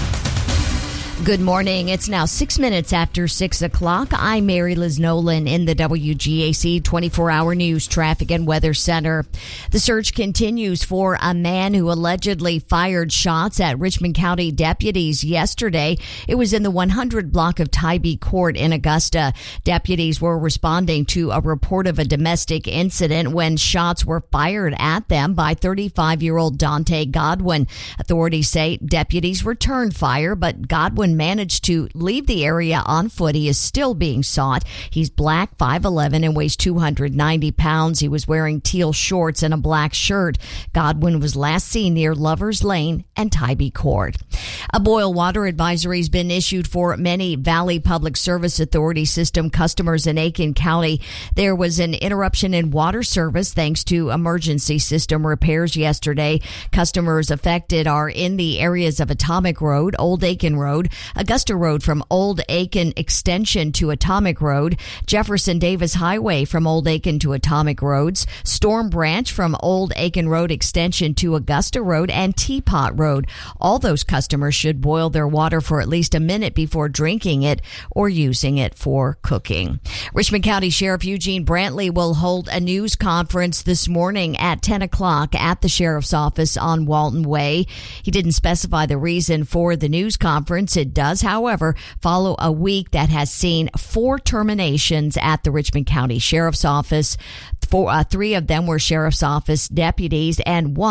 Good morning. It's now six minutes after six o'clock. I'm Mary Liz Nolan in the W G A C twenty-four hour News Traffic and Weather Center. The search continues for a man who allegedly fired shots at Richmond County deputies yesterday. It was in the one hundred block of Tybee Court in Augusta. Deputies were responding to a report of a domestic incident when shots were fired at them by thirty-five-year-old Dante Godwin. Authorities say deputies returned fire, but Godwin managed to leave the area on foot. He is still being sought. He's black, five eleven, and weighs two hundred ninety pounds. He was wearing teal shorts and a black shirt. Godwin was last seen near Lovers Lane and Tybee Court. A boil water advisory has been issued for many Valley Public Service Authority system customers in Aiken County. There was an interruption in water service thanks to emergency system repairs yesterday. Customers affected are in the areas of Atomic Road, Old Aiken Road, Augusta Road from Old Aiken Extension to Atomic Road, Jefferson Davis Highway from Old Aiken to Atomic Roads, Storm Branch from Old Aiken Road Extension to Augusta Road, and Teapot Road. All those customers should boil their water for at least a minute before drinking it or using it for cooking. Richmond County Sheriff Eugene Brantley will hold a news conference this morning at ten o'clock at the Sheriff's Office on Walton Way. He didn't specify the reason for the news conference. It does, however, follow a week that has seen four terminations at the Richmond County Sheriff's Office. Four, uh, three of them were Sheriff's Office deputies and one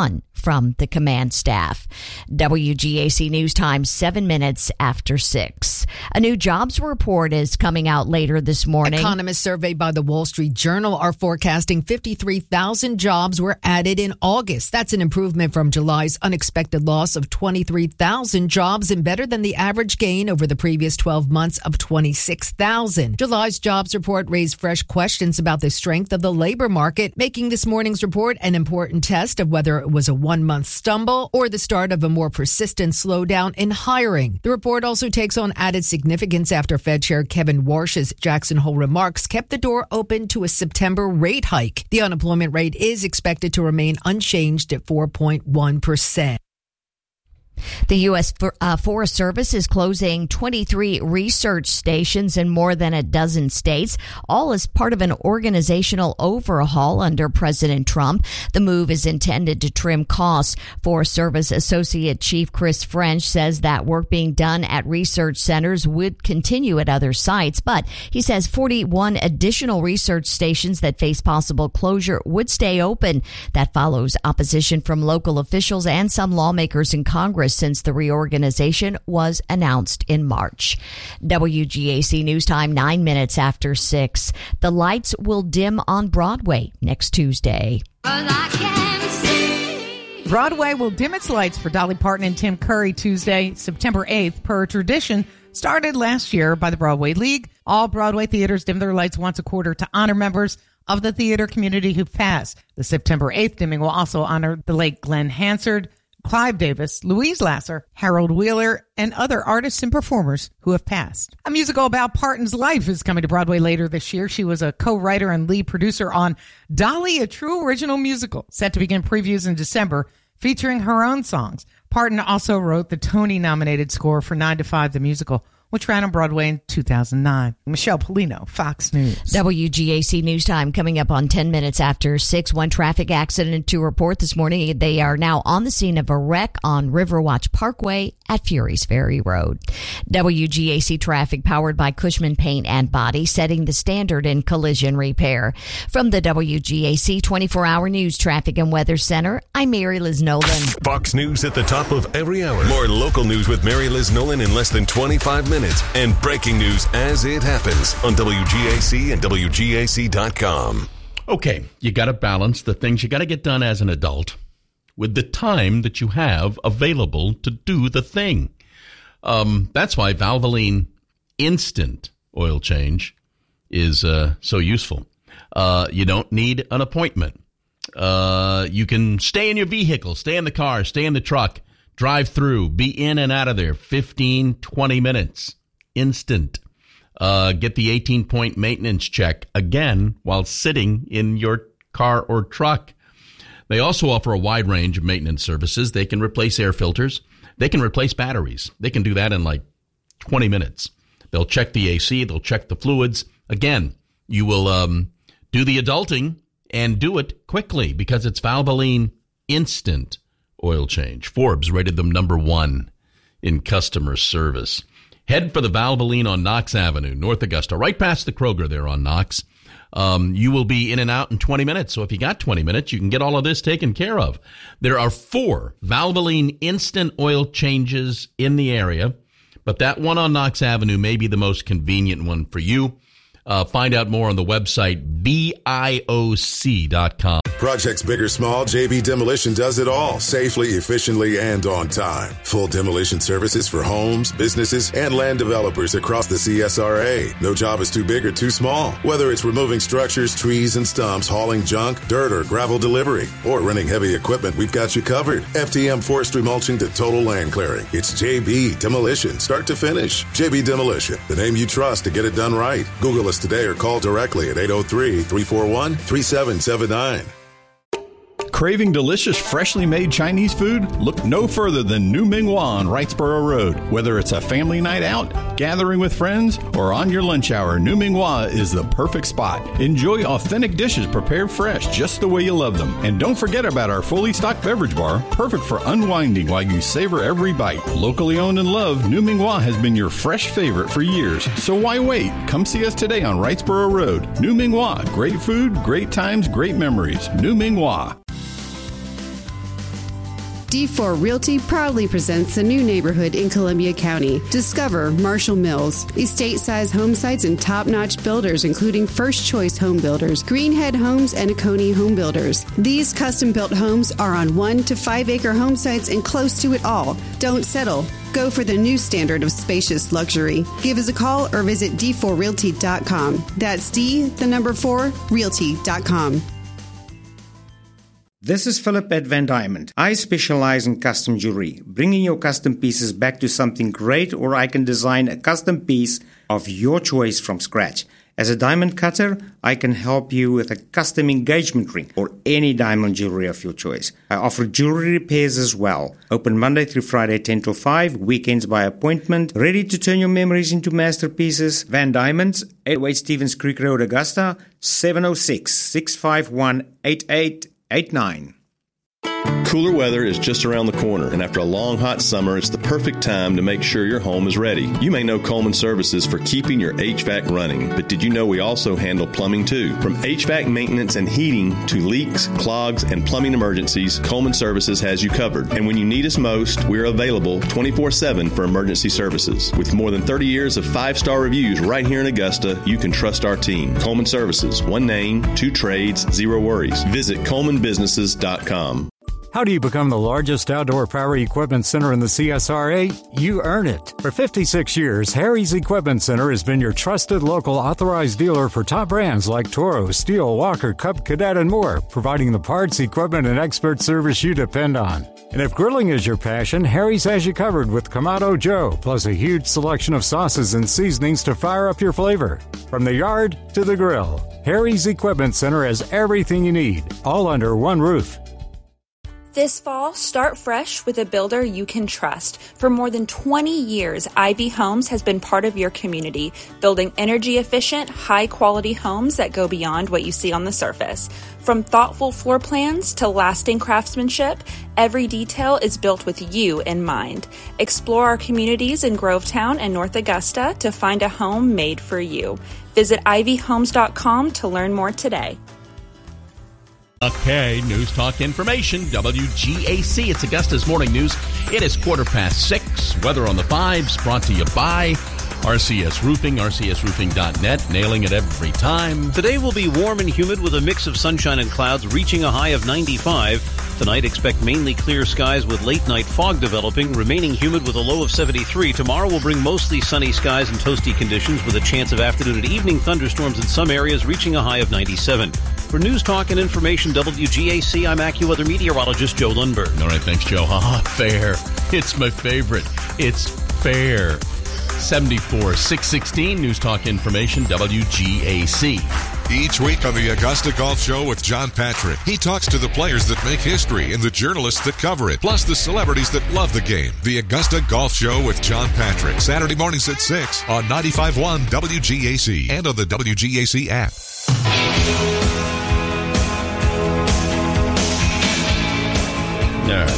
from the command staff. W G A C News Time, seven minutes after six. A new jobs report is coming out later this morning. Economists surveyed by the Wall Street Journal are forecasting fifty-three thousand jobs were added in August. That's an improvement from July's unexpected loss of twenty-three thousand jobs and better than the average gain over the previous twelve months of twenty-six thousand. July's jobs report raised fresh questions about the strength of the labor market, making this morning's report an important test of whether it was a one-month stumble or the start of a more persistent slowdown in hiring. The report also takes on added significance after Fed Chair Kevin Warsh's Jackson Hole remarks kept the door open to a September rate hike. The unemployment rate is expected to remain unchanged at four point one percent. The U S uh, Forest Service is closing twenty-three research stations in more than a dozen states, all as part of an organizational overhaul under President Trump. The move is intended to trim costs. Forest Service Associate Chief Chris French says that work being done at research centers would continue at other sites, but he says forty-one additional research stations that face possible closure would stay open. That follows opposition from local officials and some lawmakers in Congress since the reorganization was announced in March. W G A C News Time, nine minutes after six. The lights will dim on Broadway next Tuesday. Broadway will dim its lights for Dolly Parton and Tim Curry Tuesday, September eighth, per tradition started last year by the Broadway League. All Broadway theaters dim their lights once a quarter to honor members of the theater community who passed. The September eighth dimming will also honor the late Glenn Hansard, Clive Davis, Louise Lasser, Harold Wheeler, and other artists and performers who have passed. A musical about Parton's life is coming to Broadway later this year. She was a co-writer and lead producer on Dolly, a true original musical, set to begin previews in December, featuring her own songs. Parton also wrote the Tony-nominated score for nine to five, the musical, which ran on Broadway in two thousand nine. Michelle Polino, Fox News. W G A C News Time coming up on ten minutes after six. One traffic accident to report this morning. They are now on the scene of a wreck on Riverwatch Parkway at Fury's Ferry Road. W G A C traffic powered by Cushman Paint and Body, setting the standard in collision repair. From the W G A C twenty-four hour News Traffic and Weather Center, I'm Mary Liz Nolan. Fox News at the top of every hour. More local news with Mary Liz Nolan in less than twenty-five minutes. And breaking news as it happens on W G A C and W G A C dot com. Okay, you got to balance the things you got to get done as an adult with the time that you have available to do the thing. Um, that's why Valvoline Instant Oil Change is uh, so useful. Uh, you don't need an appointment. Uh, you can stay in your vehicle, stay in the car, stay in the truck, drive through, be in and out of there, fifteen, twenty minutes, instant. Uh, get the eighteen-point maintenance check again while sitting in your car or truck. They also offer a wide range of maintenance services. They can replace air filters. They can replace batteries. They can do that in like twenty minutes. They'll check the A C. They'll check the fluids. Again, you will um, do the adulting and do it quickly because it's Valvoline Instant Oil Change. Forbes rated them number one in customer service. Head for the Valvoline on Knox Avenue, North Augusta, right past the Kroger there on Knox. Um, you will be in and out in twenty minutes. So if you got twenty minutes, you can get all of this taken care of. There are four Valvoline instant oil changes in the area, but that one on Knox Avenue may be the most convenient one for you. Uh, find out more on the website, B I O C dot com. Projects big or small, J B Demolition does it all safely, efficiently, and on time. Full demolition services for homes, businesses, and land developers across the C S R A. No job is too big or too small. Whether it's removing structures, trees, and stumps, hauling junk, dirt, or gravel delivery, or renting heavy equipment, we've got you covered. F T M forestry mulching to total land clearing. It's J B Demolition, start to finish. J B Demolition, the name you trust to get it done right. Google us today or call directly at eight oh three, three four one, three seven seven nine. Craving delicious, freshly made Chinese food? Look no further than New Ming Hua on Wrightsboro Road. Whether it's a family night out, gathering with friends, or on your lunch hour, New Ming Hua is the perfect spot. Enjoy authentic dishes prepared fresh, just the way you love them. And don't forget about our fully stocked beverage bar, perfect for unwinding while you savor every bite. Locally owned and loved, New Ming Hua has been your fresh favorite for years. So why wait? Come see us today on Wrightsboro Road. New Ming Hua. Great food, great times, great memories. New Ming Hua. D four Realty proudly presents a new neighborhood in Columbia County. Discover Marshall Mills. Estate-size home sites and top-notch builders, including First Choice Home Builders, Greenhead Homes, and Oconee Home Builders. These custom-built homes are on one to five acre home sites and close to it all. Don't settle. Go for the new standard of spacious luxury. Give us a call or visit d four realty dot com. That's D, the number four, realty dot com. This is Philip at Van Diamond. I specialize in custom jewelry, bringing your custom pieces back to something great, or I can design a custom piece of your choice from scratch. As a diamond cutter, I can help you with a custom engagement ring or any diamond jewelry of your choice. I offer jewelry repairs as well. Open Monday through Friday, ten till five, weekends by appointment. Ready to turn your memories into masterpieces? Van Diamonds, eight oh eight Stevens Creek Road, Augusta, seven oh six, six five one, eight eight eight nine. Cooler weather is just around the corner, and after a long, hot summer, it's the perfect time to make sure your home is ready. You may know Coleman Services for keeping your H V A C running, but did you know we also handle plumbing too? From H V A C maintenance and heating to leaks, clogs, and plumbing emergencies, Coleman Services has you covered. And when you need us most, we're available twenty-four seven for emergency services. With more than thirty years of five-star reviews right here in Augusta, you can trust our team. Coleman Services, one name, two trades, zero worries. Visit coleman businesses dot com. How do you become the largest outdoor power equipment center in the C S R A? You earn it. For fifty-six years, Harry's Equipment Center has been your trusted local authorized dealer for top brands like Toro, Steel, Walker, Cub, Cadet, and more, providing the parts, equipment, and expert service you depend on. And if grilling is your passion, Harry's has you covered with Kamado Joe, plus a huge selection of sauces and seasonings to fire up your flavor. From the yard to the grill, Harry's Equipment Center has everything you need, all under one roof. This fall, start fresh with a builder you can trust. For more than twenty years, Ivy Homes has been part of your community, building energy-efficient, high-quality homes that go beyond what you see on the surface. From thoughtful floor plans to lasting craftsmanship, every detail is built with you in mind. Explore our communities in Grovetown and North Augusta to find a home made for you. Visit ivy homes dot com to learn more today. Okay, News Talk Information, W G A C. It's Augusta's Morning News. It is quarter past six. Weather on the fives, brought to you by R C S Roofing, R C S roofing dot net, nailing it every time. Today will be warm and humid with a mix of sunshine and clouds, reaching a high of ninety-five. Tonight, expect mainly clear skies with late-night fog developing, remaining humid with a low of seventy-three. Tomorrow will bring mostly sunny skies and toasty conditions with a chance of afternoon and evening thunderstorms in some areas, reaching a high of ninety-seven. For News Talk and Information, W G A C, I'm AccuWeather meteorologist Joe Lundberg. All right, thanks, Joe. Ah, fair. It's my favorite. It's fair. seventy-four, six sixteen, News Talk Information, W G A C. Each week on the Augusta Golf Show with John Patrick, he talks to the players that make history and the journalists that cover it, plus the celebrities that love the game. The Augusta Golf Show with John Patrick, Saturday mornings at six on ninety-five point one W G A C and on the W G A C app. All right.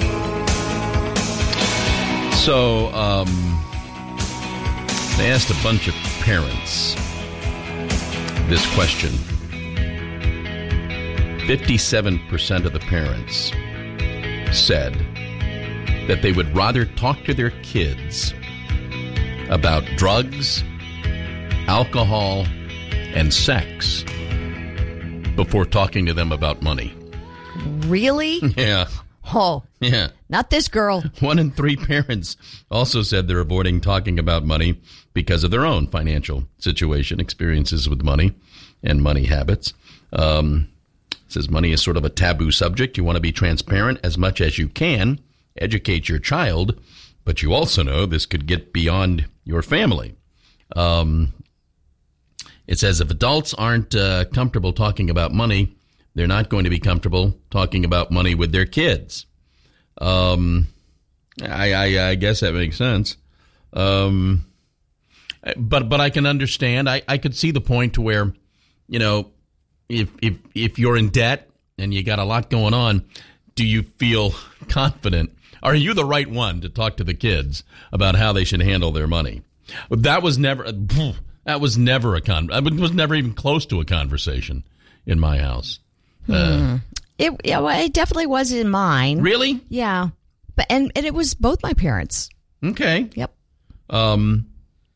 So, um, they asked a bunch of parents this question. fifty-seven percent of the parents said that they would rather talk to their kids about drugs, alcohol, and sex before talking to them about money. Really? Yeah. Oh, yeah. Not this girl. One in three parents also said they're avoiding talking about money because of their own financial situation, experiences with money, and money habits. Um, says money is sort of a taboo subject. You want to be transparent as much as you can, educate your child, but you also know this could get beyond your family. Um, it says if adults aren't uh, comfortable talking about money, they're not going to be comfortable talking about money with their kids. Um, I, I, I guess that makes sense. Um, but but I can understand. I, I could see the point to where, you know, if if if you're in debt and you got a lot going on, do you feel confident? Are you the right one to talk to the kids about how they should handle their money? That was never that was never a con. It was never even close to a conversation in my house. Uh, hmm. It, yeah, well, it definitely was in mine. Really? Yeah. But and, and it was both my parents. Okay. Yep. Um.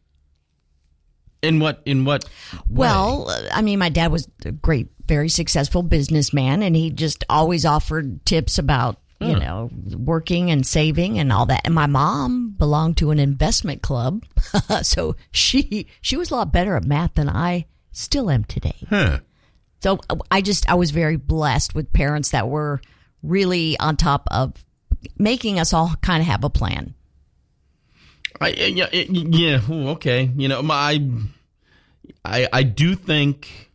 In what? In what? Well, way? I mean, my dad was a great, very successful businessman, and he just always offered tips about, you hmm. know, working and saving and all that. And my mom belonged to an investment club, so she she was a lot better at math than I still am today. Huh. So I just I was very blessed with parents that were really on top of making us all kind of have a plan. I, yeah, yeah, okay. You know, my, I, I do think,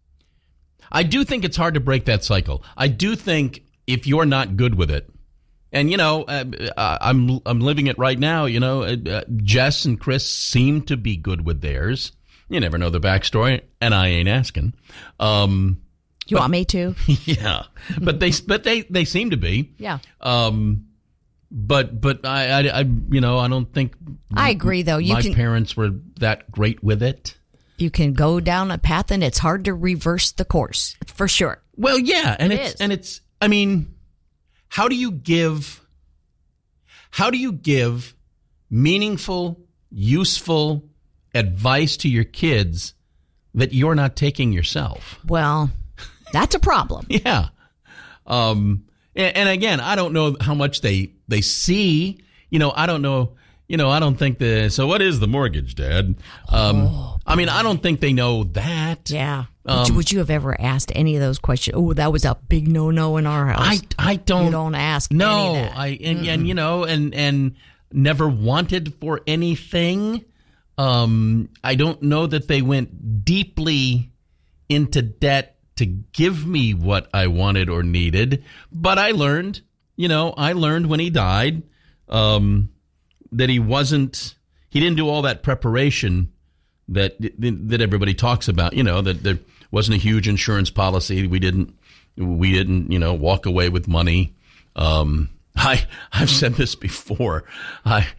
I do think it's hard to break that cycle. I do think if you're not good with it, and you know, uh, I'm, I'm living it right now. You know, uh, Jess and Chris seem to be good with theirs. You never know the backstory, and I ain't asking. Um, you but, want me to? Yeah, but they, but they, they seem to be. Yeah. Um. But but I, I, I you know I don't think I agree though. You my can, parents were that great with it. You can go down a path and it's hard to reverse the course for sure. Well, yeah, and it it's is. and it's I mean, how do you give how do you give meaningful, useful advice to your kids that you're not taking yourself? Well, that's a problem. Yeah. Um. And, and again, I don't know how much they, they see. You know, I don't know. You know, I don't think the. So what is the mortgage, Dad? Um, oh, I mean, I don't think they know that. Yeah. Um, would, you, would you have ever asked any of those questions? Oh, that was a big no-no in our house. I, I don't. You don't ask. No, any of that. I and, and you know and and never wanted for anything. Um, I don't know that they went deeply into debt to give me what I wanted or needed. But I learned, you know, I learned when he died um, that he wasn't, he didn't do all that preparation that that everybody talks about, you know, that there wasn't a huge insurance policy. We didn't, we didn't, you know, walk away with money. Um, I, I've said this before. I,